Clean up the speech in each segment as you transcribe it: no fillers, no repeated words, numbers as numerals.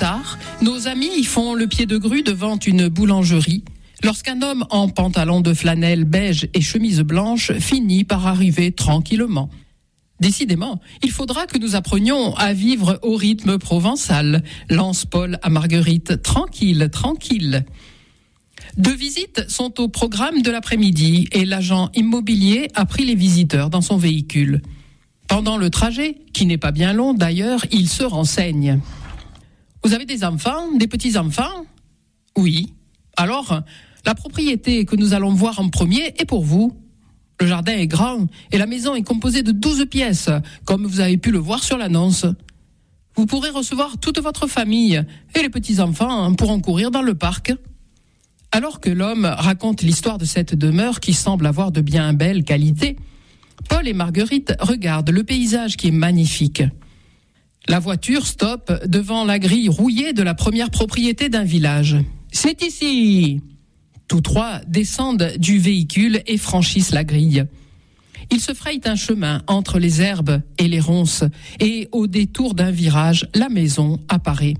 tard, nos amis font le pied de grue devant une boulangerie, lorsqu'un homme en pantalon de flanelle beige et chemise blanche finit par arriver tranquillement. Décidément, il faudra que nous apprenions à vivre au rythme provençal, lance Paul à Marguerite. Tranquille, tranquille. 2 visites sont au programme de l'après-midi et l'agent immobilier a pris les visiteurs dans son véhicule. Pendant le trajet, qui n'est pas bien long d'ailleurs, il se renseigne. Vous avez des enfants, des petits-enfants ? Oui. Alors, la propriété que nous allons voir en premier est pour vous. Le jardin est grand et la maison est composée de 12 pièces, comme vous avez pu le voir sur l'annonce. Vous pourrez recevoir toute votre famille et les petits-enfants pourront courir dans le parc. Alors que l'homme raconte l'histoire de cette demeure qui semble avoir de bien belles qualités, Paul et Marguerite regardent le paysage qui est magnifique. La voiture stoppe devant la grille rouillée de la première propriété d'un village. « C'est ici !» Tous 3 descendent du véhicule et franchissent la grille. Ils se frayent un chemin entre les herbes et les ronces et au détour d'un virage, la maison apparaît.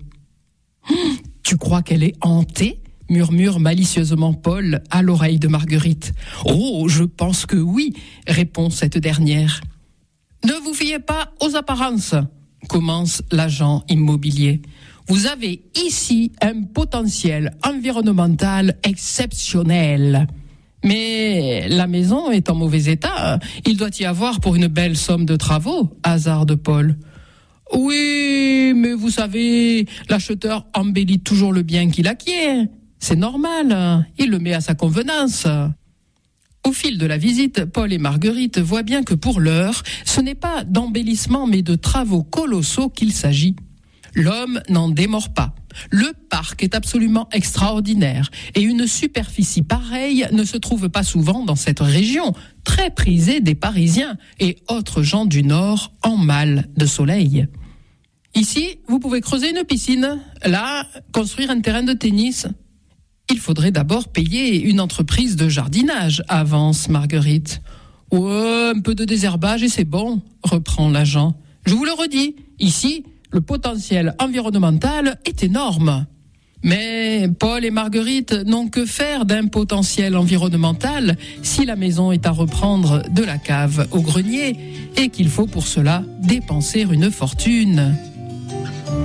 « Tu crois qu'elle est hantée ?» murmure malicieusement Paul à l'oreille de Marguerite. « Oh, je pense que oui !» répond cette dernière. « Ne vous fiez pas aux apparences !» commence l'agent immobilier. Vous avez ici un potentiel environnemental exceptionnel. Mais la maison est en mauvais état. Il doit y avoir pour une belle somme de travaux, hasarde Paul. Oui, mais vous savez, l'acheteur embellit toujours le bien qu'il acquiert. C'est normal, il le met à sa convenance. Au fil de la visite, Paul et Marguerite voient bien que pour l'heure, ce n'est pas d'embellissement mais de travaux colossaux qu'il s'agit. L'homme n'en démord pas. Le parc est absolument extraordinaire et une superficie pareille ne se trouve pas souvent dans cette région, très prisée des Parisiens et autres gens du Nord en mal de soleil. Ici, vous pouvez creuser une piscine, là, construire un terrain de tennis. Il faudrait d'abord payer une entreprise de jardinage, avance Marguerite. Ouais, un peu de désherbage et c'est bon, reprend l'agent. Je vous le redis, ici, le potentiel environnemental est énorme. Mais Paul et Marguerite n'ont que faire d'un potentiel environnemental si la maison est à reprendre de la cave au grenier et qu'il faut pour cela dépenser une fortune.